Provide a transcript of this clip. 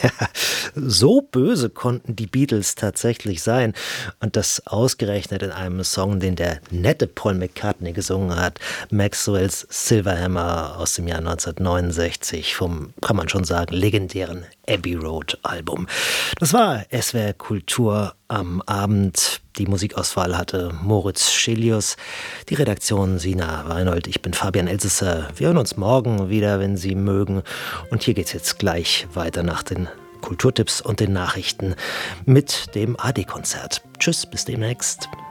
So böse konnten die Beatles tatsächlich sein. Und das ausgerechnet in einem Song, den der nette Paul McCartney gesungen hat. Maxwell's Silverhammer aus dem Jahr 1969 vom, kann man schon sagen, legendären Abbey Road Album. Das war SWR Kultur am Abend. Die Musikauswahl hatte Moritz Schelius, die Redaktion Sina Reinhold. Ich bin Fabian Elsesser. Wir hören uns morgen wieder, wenn Sie mögen. Und hier geht's jetzt gleich weiter nach den Kulturtipps und den Nachrichten mit dem AD-Konzert. Tschüss, bis demnächst.